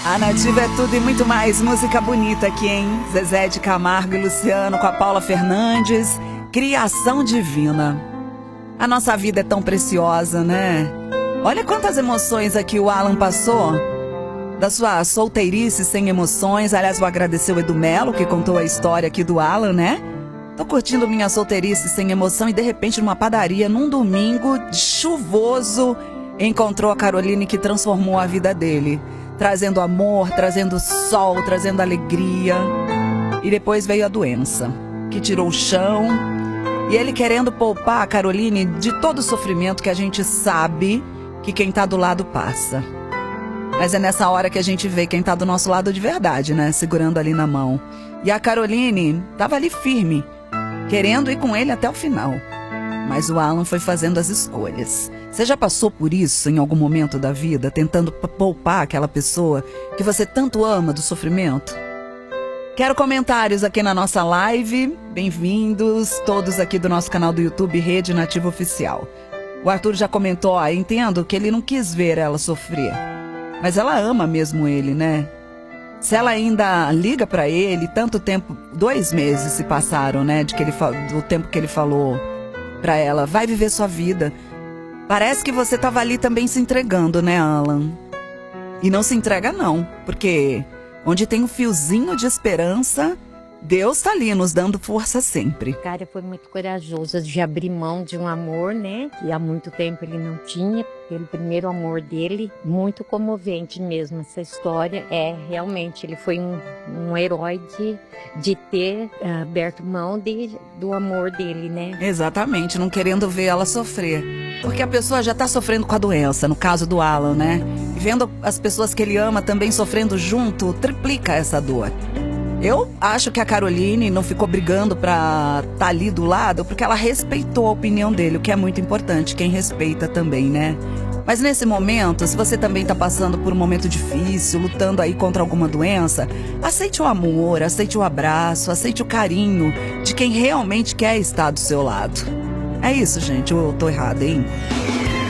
A Nativa é tudo e muito mais. Música bonita aqui, hein? Zezé de Camargo e Luciano com a Paula Fernandes. Criação divina. A nossa vida é tão preciosa, né? Olha quantas emoções aqui o Alan passou. Da sua solteirice sem emoções. Aliás, vou agradecer o Edu Melo, que contou a história aqui do Alan, né? Tô curtindo minha solteirice sem emoção e de repente numa padaria, num domingo chuvoso, encontrou a Caroline, que transformou a vida dele. Trazendo amor, trazendo sol, trazendo alegria. E depois veio a doença, que tirou o chão. E ele querendo poupar a Caroline de todo o sofrimento que a gente sabe que quem tá do lado passa. Mas é nessa hora que a gente vê quem tá do nosso lado de verdade, né? Segurando ali na mão. E a Caroline tava ali firme, querendo ir com ele até o final. Mas o Alan foi fazendo as escolhas. Você já passou por isso em algum momento da vida, tentando poupar aquela pessoa que você tanto ama do sofrimento? Quero comentários aqui na nossa live. Bem-vindos todos aqui do nosso canal do YouTube, Rede Nativa Oficial. O Arthur já comentou, entendo que ele não quis ver ela sofrer. Mas ela ama mesmo ele, né? Se ela ainda liga pra ele, tanto tempo, 2 meses se passaram, né? Do tempo que ele falou pra ela, vai viver sua vida. Parece que você tava ali também se entregando, né, Alan? E não se entrega não, porque onde tem um fiozinho de esperança, Deus tá ali nos dando força sempre. O cara foi muito corajoso de abrir mão de um amor, né? Que há muito tempo ele não tinha, pelo primeiro amor dele. Muito comovente mesmo essa história. Realmente, ele foi um herói de ter aberto mão do amor dele, né? Exatamente, não querendo ver ela sofrer. Porque a pessoa já tá sofrendo com a doença, no caso do Alan, né? E vendo as pessoas que ele ama também sofrendo junto, triplica essa dor. Eu acho que a Caroline não ficou brigando pra estar ali do lado porque ela respeitou a opinião dele, o que é muito importante, quem respeita também, né? Mas nesse momento, se você também tá passando por um momento difícil, lutando aí contra alguma doença, aceite o amor, aceite o abraço, aceite o carinho de quem realmente quer estar do seu lado. É isso, gente, eu tô errada, hein?